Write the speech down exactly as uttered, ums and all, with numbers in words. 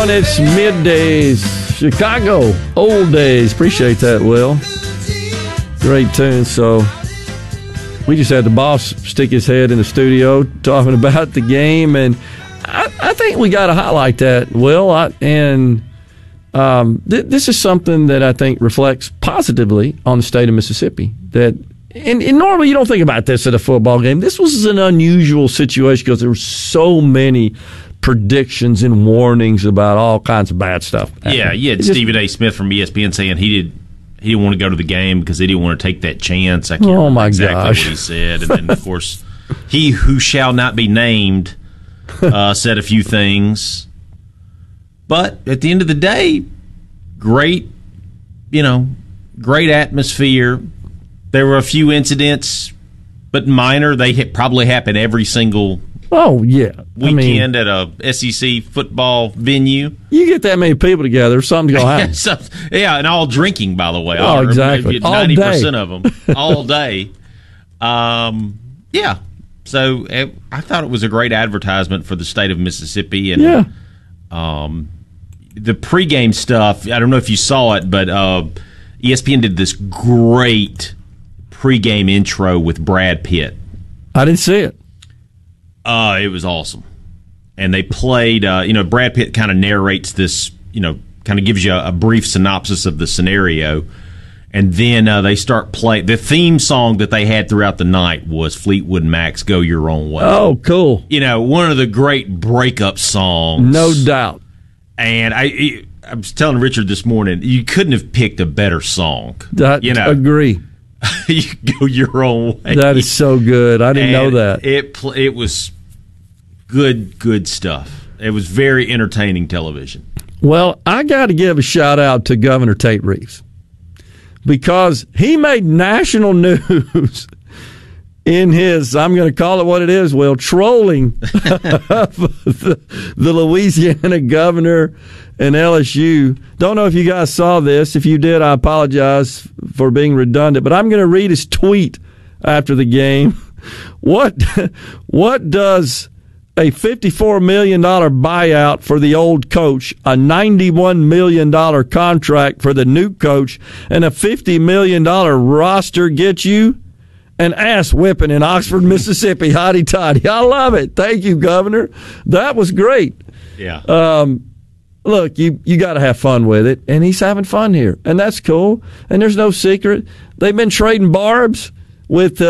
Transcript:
It's middays, Chicago, old days. Appreciate that, Will. Great tune. So we just had the boss stick his head in the studio talking about the game, and I, I think we got to highlight that, Will. I, and um, th- this is something that I think reflects positively on the state of Mississippi. That and, and normally you don't think about this at a football game. This was an unusual situation because there were so many predictions and warnings about all kinds of bad stuff. Yeah, you had Stephen A. Smith from E S P N saying he did he didn't want to go to the game because he didn't want to take that chance. I can't oh remember my exactly gosh. what he said. And then, of course, he who shall not be named uh, said a few things. But at the end of the day, great, you know, great atmosphere. There were a few incidents, but minor. They hit, probably happen every single Oh, yeah. weekend I mean, at a S E C football venue. You get that many people together, something's going to happen. So, yeah, and all drinking, by the way. Oh, all, exactly. All ninety percent day. of them, all day. Um, yeah. So it, I thought it was a great advertisement for the state of Mississippi. And Yeah. um, the pregame stuff, I don't know if you saw it, but uh, E S P N did this great pregame intro with Brad Pitt. I didn't see it. Uh, it was awesome. And they played, uh, you know, Brad Pitt kind of narrates this, you know, kind of gives you a, a brief synopsis of the scenario. And then uh, they start playing. The theme song that they had throughout the night was Fleetwood Mac's Go Your Own Way. Oh, cool. You know, one of the great breakup songs. No doubt. And I I was telling Richard this morning, you couldn't have picked a better song. That, you know, agree. You go your own way. That is so good. I didn't And know that. It pl- it was good, good stuff. It was very entertaining television. Well, I got to give a shout out to Governor Tate Reeves because he made national news in his, I'm going to call it what it is, Will, trolling the, the Louisiana governor and L S U. Don't know if you guys saw this. If you did, I apologize for being redundant, but I'm going to read his tweet after the game. What, what does a fifty-four million dollars buyout for the old coach, a ninety-one million dollars contract for the new coach, and a fifty million dollars roster get you? An ass whipping in Oxford, Mississippi. Hotty toddy. I love it. Thank you, Governor. That was great. Yeah. Um, look, you, you got to have fun with it, and he's having fun here, and that's cool. And there's no secret. They've been trading barbs with uh,